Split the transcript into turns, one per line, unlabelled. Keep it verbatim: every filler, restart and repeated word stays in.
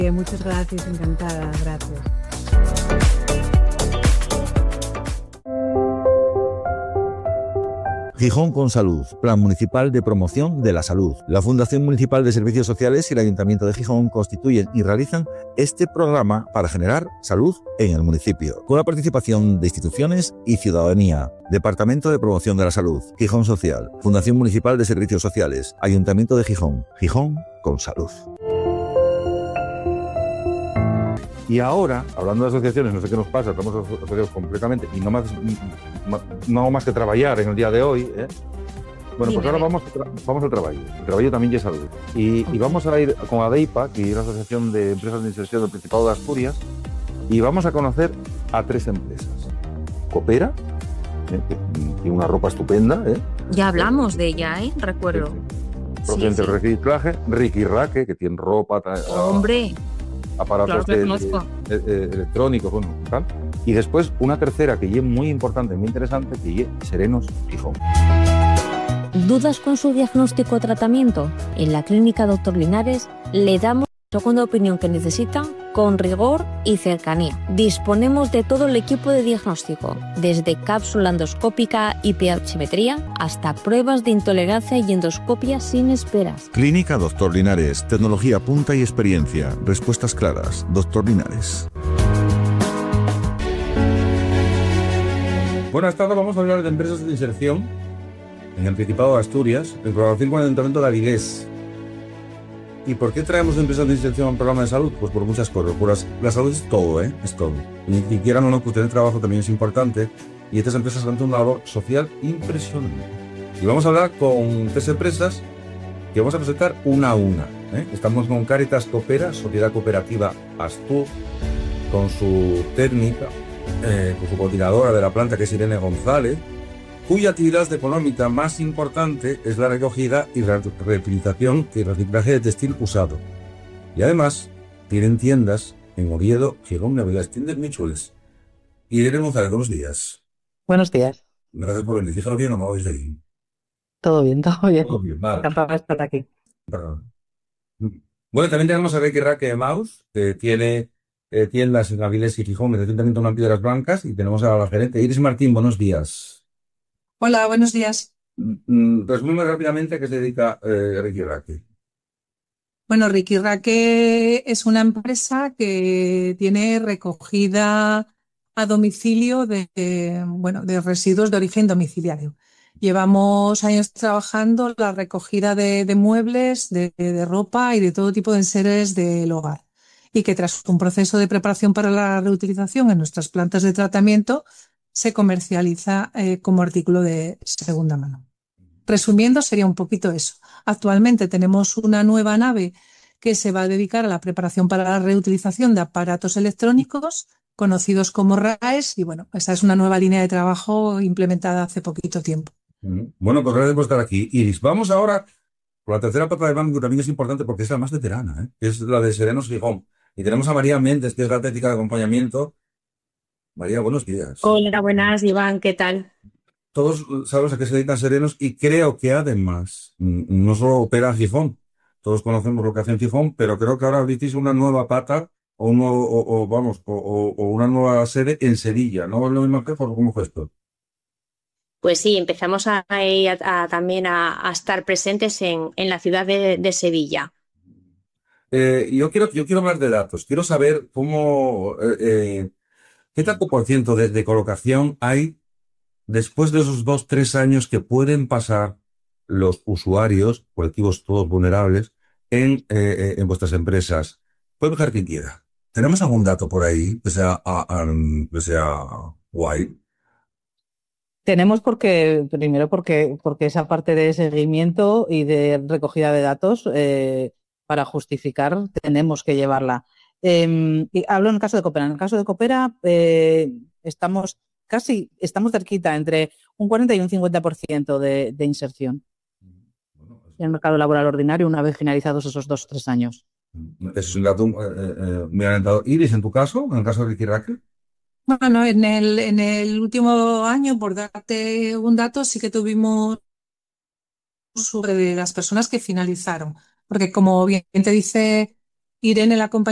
Muchas gracias, encantada, gracias.
Gijón con Salud, Plan Municipal de Promoción de la Salud. La Fundación Municipal de Servicios Sociales y el Ayuntamiento de Gijón constituyen y realizan este programa para generar salud en el municipio, con la participación de instituciones y ciudadanía. Departamento de Promoción de la Salud, Gijón Social, Fundación Municipal de Servicios Sociales, Ayuntamiento de Gijón. Gijón con Salud. Y ahora, hablando de asociaciones, no sé qué nos pasa, estamos asociados completamente y no más, no hago más que trabajar en el día de hoy, ¿eh? Bueno, pues ahora vamos, vamos al trabajo. El trabajo también es salud. Y, y vamos a ir con ADEIPA, que es la Asociación de Empresas de Inserción del Principado de Asturias, y vamos a conocer a tres empresas. Coopera, ¿eh? que tiene una ropa estupenda. ¿eh?
Ya hablamos de ella, ¿eh? Recuerdo.
Procedente
sí, sí.
del reciclaje. Ricky Raque, que tiene ropa...
Hombre...
aparatos
claro
de, de, de, de electrónicos, bueno, tal. Y después una tercera que es muy importante, muy interesante, que es Serenos Gijón.
¿Dudas con su diagnóstico o tratamiento? En la Clínica Doctor Linares le damos la segunda opinión que necesita con rigor y cercanía. Disponemos de todo el equipo de diagnóstico, desde cápsula endoscópica y pH-metría hasta pruebas de intolerancia y endoscopia sin esperas.
Clínica Doctor Linares, tecnología punta y experiencia, respuestas claras. Doctor Linares. Bueno, esta tarde vamos a hablar de empresas de inserción en el Principado de Asturias, en colaboración con el Ayuntamiento de Avilés. ¿Y por qué traemos empresas de inserción a un programa de salud? Pues por muchas cosas. Por las, la salud es todo, ¿eh? Es todo. Ni siquiera no, no, que tener trabajo también es importante. Y estas empresas han tenido una labor social impresionante. Y vamos a hablar con tres empresas que vamos a presentar una a una. ¿eh? Estamos con Cáritas Coopera, Sociedad Cooperativa Astur, con su técnica, eh, con su coordinadora de la planta, que es Irene González, cuya actividad económica más importante es la recogida y la reutilización y reciclaje de textil usado. Y además tienen tiendas en Oviedo, Gijón y Avilés, tiendas muy chulas. Irene González, buenos días.
Buenos días.
Gracias por venir. Dígalo bien o me vais de ahí.
Todo bien, todo bien.
Todo bien, vale.
Encantada de estar aquí.
Perdón. Bueno, también tenemos a Ricky Raque Maus, que tiene eh, tiendas en Avilés y Gijón, recientemente una en Piedras Blancas, y tenemos a la gerente Iris Martín, buenos días.
Hola, buenos días.
Resúmeme rápidamente a qué se dedica eh, Ricky Raque.
Bueno, Ricky Raque es una empresa que tiene recogida a domicilio de, de, bueno, de residuos de origen domiciliario. Llevamos años trabajando la recogida de, de muebles, de, de ropa y de todo tipo de enseres del hogar. Y que tras un proceso de preparación para la reutilización en nuestras plantas de tratamiento se comercializa eh, como artículo de segunda mano. Resumiendo, sería un poquito eso. Actualmente tenemos una nueva nave que se va a dedicar a la preparación para la reutilización de aparatos electrónicos, conocidos como R A Es, y bueno, esa es una nueva línea de trabajo implementada hace poquito tiempo.
Bueno, pues gracias por estar aquí, Iris. Vamos ahora con la tercera pata del banco, que también es importante porque es la más veterana, ¿eh? Es la de Serenos Gijón. Y tenemos a María Méndez, que es la técnica de acompañamiento. María, buenos días.
Hola, buenas, Iván, ¿qué tal?
Todos sabemos a qué se dedican Serenos y creo que además no solo opera Gijón, todos conocemos lo que hace en Gijón, pero creo que ahora abristeis una nueva pata o, un nuevo, o, o vamos, o, o una nueva sede en Sevilla, ¿no es lo mismo que cómo fue esto?
Pues sí, empezamos a, a, a también a, a estar presentes en, en la ciudad de, de Sevilla.
Eh, yo quiero yo quiero hablar de datos, quiero saber cómo eh, eh, qué tanto por ciento de, de colocación hay después de esos dos, tres años que pueden pasar los usuarios, colectivos todos vulnerables, en, eh, en vuestras empresas. Puede dejar quien quiera. ¿Tenemos algún dato por ahí que sea, um, que sea guay?
Tenemos porque, primero porque, porque esa parte de seguimiento y de recogida de datos, eh, para justificar, tenemos que llevarla. Eh, y hablo en el caso de Coopera. En el caso de Coopera, eh, estamos casi, estamos cerquita entre un cuarenta y un cincuenta por ciento de, de inserción en el mercado laboral ordinario una vez finalizados esos dos o tres años.
Es un dato eh, eh, muy alentador. Iris, ¿en tu caso? ¿En el caso de Ricky Raque?
Bueno, en el, en el último año, por darte un dato, sí que tuvimos sobre las personas que finalizaron. Porque como bien te dice Irene, la compañía,